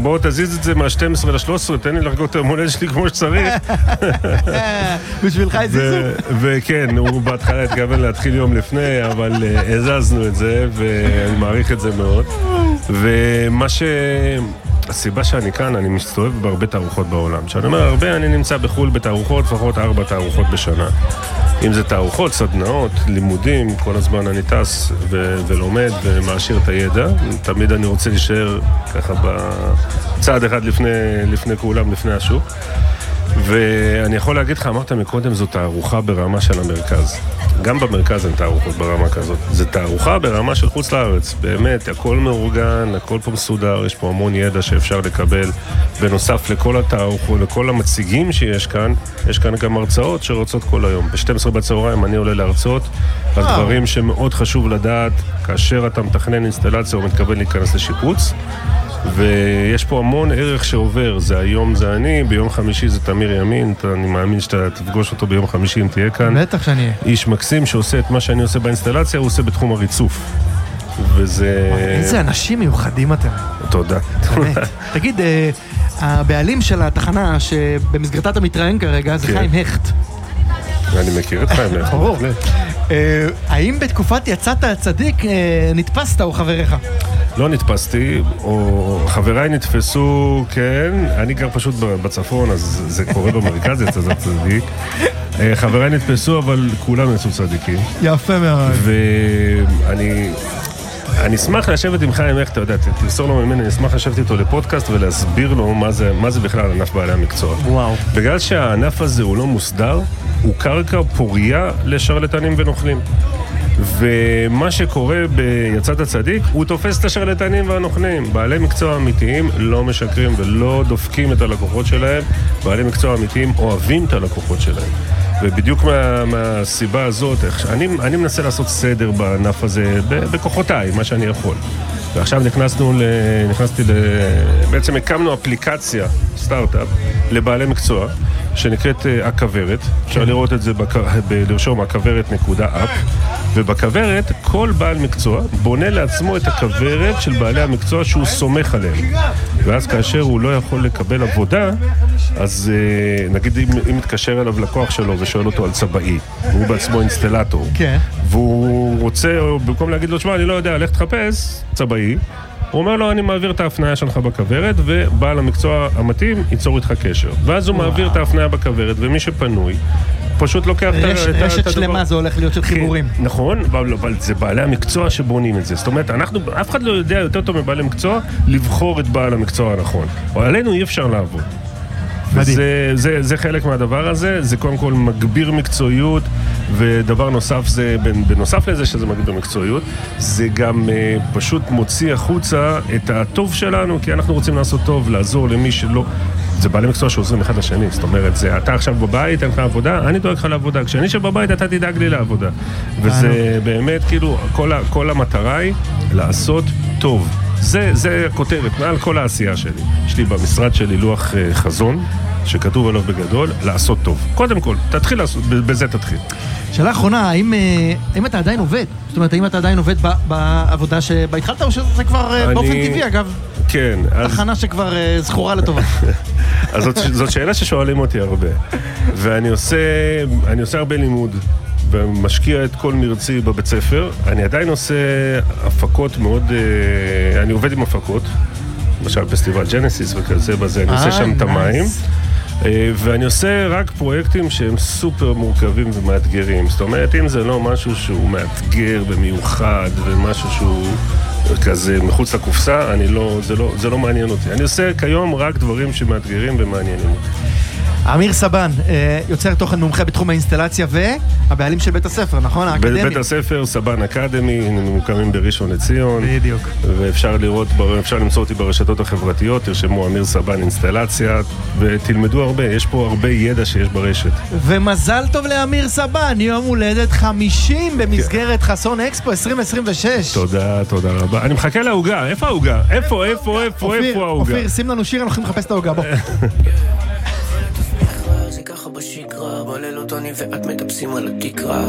בוא תזיז את זה מה-12 ל-13, תן לי לחגוג את היום הולדת שלי כמו שצריך. בשבילך הזיזו. וכן, הוא בהתחלה התכוון להתחיל יום לפני, אבל הזזנו את זה, ואני מעריך את זה מאוד. הסיבה שאני כאן, אני מסתובב בהרבה תערוכות בעולם. כשאני אומר הרבה, אני נמצא בחול בתערוכות, לפחות 4 תערוכות בשנה. אם זה תערוכות, סדנאות, לימודים, כל הזמן אני טס ולומד ומעשיר את הידע. תמיד אני רוצה להישאר ככה בצעד אחד לפני כולם, לפני השוק. ואני יכול להגיד לך, אמרת מקודם, זו תערוכה ברמה של המרכז. גם במרכז אין תערוכות ברמה כזאת. זו תערוכה ברמה של חוץ לארץ. באמת, הכל מאורגן, הכל פה מסודר, יש פה המון ידע שאפשר לקבל. בנוסף לכל התערוכות, לכל המציגים שיש כאן, יש כאן גם הרצאות שרוצות כל היום. ב-12 בצהריים אני עולה להרצאות, על דברים שמאוד חשוב לדעת, כאשר אתה מתכנן אינסטלציה או מתכוון להיכנס לשיפוץ. ויש פה המון ערך שעובר, זה היום זה אני, ביום חמישי זה תמיר ימין, אני מאמין שאתה תפגוש אותו ביום חמישי אם תהיה כאן. בטח שאני אהיה. איש מקסים שעושה את מה שאני עושה באינסטלציה, הוא עושה בתחום הריצוף. וזה... איזה אנשים מיוחדים אתם. תודה. תגיד, הבעלים של התחנה שבמסגרתה אתה מתראיין כרגע זה חיים הכט. אני מכיר את חיים הכט. ברור. האם בתקופת יצאת הצדיק נתפסת או חבריך? לא נתפסתי, או חבריי נתפסו, כן, אני גר פשוט בצפון, אז זה קורה במרכז, יצא צדיק. חבריי נתפסו, אבל כולם יצאו צדיקים. יפה מאוד. אני אשמח לשבת עם חיים, איך אתה יודע, תמסור לו ממני, אני אשמח לשבת איתו לפודקאסט ולהסביר לו מה זה בכלל ענף בעלי המקצוע. וואו. בגלל שהענף הזה הוא לא מוסדר, הוא קרקע פוריה לשרלטנים ונוכלים. ומה שקורה ביצאת הצדיק, הוא תופס את השרלטנים והנוכלים. בעלי מקצוע אמיתיים לא משקרים ולא דופקים את הלקוחות שלהם. בעלי מקצוע אמיתיים אוהבים את הלקוחות שלהם. ובדיוק מהסיבה הזאת, אני מנסה לעשות סדר בענף הזה בכוחותיי, מה שאני יכול. ועכשיו בעצם הקמנו אפליקציה, סטארט-אפ, לבעלי מקצוע, שנקראת הכוורת. אפשר לראות את זה, לרשום הכוורת.אפ, ובכוורת כל בעל מקצוע בונה לעצמו את הכוורת של בעלי המקצוע שהוא סומך עליהם. ואז כאשר הוא לא יכול לקבל עבודה, אז נגיד אם מתקשר אליו לקוח שלו ושואל אותו על צבאי, הוא בעצמו אינסטלטור, והוא רוצה, במקום להגיד לו, שמע, אני לא יודע, לך תחפש צבאי, הוא אומר לו, אני מעביר את ההפניה שלך בכוורת, ובעל המקצוע המתאים ייצור איתך קשר. ואז הוא מעביר את ההפניה בכוורת, ומי שפנוי, פשוט לוקח את הדבר. רשת שלמה זה הולך להיות של חיבורים. נכון, אבל זה בעלי המקצוע שבונים את זה. זאת אומרת, אף אחד לא יודע יותר טוב מבעלי מקצוע לבחור את בעל המקצוע הנכון. או עלינו אי אפשר לעבוד. זה חלק מהדבר הזה, זה קודם כל מגביר מקצועיות, ודבר נוסף זה, בנוסף לזה שזה מגביר מקצועיות, זה גם פשוט מוציא החוצה את הטוב שלנו, כי אנחנו רוצים לעשות טוב, לעזור למי שלא, זה בעלי מקצוע שעוזרים אחד לשני, זאת אומרת, זה אתה עכשיו בבית, אין לך עבודה, אני דואג לך לעבודה, כשאני שבבית אתה תדאג לי לעבודה, וזה באמת כאילו, כל המטרה היא לעשות טוב. זה הכותרת, מעל כל העשייה שלי. יש לי במשרד שלי לוח חזון, שכתוב עליו בגדול, לעשות טוב. קודם כל, תתחיל לעשות, בזה תתחיל. שאלה אחרונה, האם אתה עדיין עובד? זאת אומרת, האם אתה עדיין עובד בעבודה שבה התחלת, או שזה כבר באופן טבעי, אגב? כן. תחנה שכבר זכורה לטובה. אז זאת שאלה ששואלים אותי הרבה. ואני עושה הרבה לימוד. ומשקיע את כל מרצי בבית ספר. אני עדיין עושה הפקות מאוד, אני עובד עם הפקות, למשל פסטיבל ג'נסיס וכזה בזה, אני עושה שם את המים, ואני עושה רק פרויקטים שהם סופר מורכבים ומאתגרים. זאת אומרת, אם זה לא משהו שהוא מאתגר במיוחד ומשהו שהוא כזה מחוץ לקופסה, זה לא מעניין אותי. אני עושה כיום רק דברים שמאתגרים ומעניינים אותי. אמיר סבן, יוצר תוכן מומחה בתחום האינסטלציה והבעלים של בית הספר, נכון? האקדמי. בית הספר, סבן אקדמי, ממוקמים בראשון לציון. בדיוק. ואפשר למצוא אותי ברשתות החברתיות, תרשמו אמיר סבן אינסטלציה, ותלמדו הרבה, יש פה הרבה ידע שיש ברשת. ומזל טוב לאמיר סבן, יום הולדת 50 במסגרת חסון אקספו 2026. תודה רבה. אני מחכה להוגה, איפה ההוגה? איפה ההוגה? אופיר, שים לנו שיר, אנחנו הולכים לחפש את ההוגה, בוא. זה ככה בשגרה, בלילות אני ואת מטפסים על הכיכרה,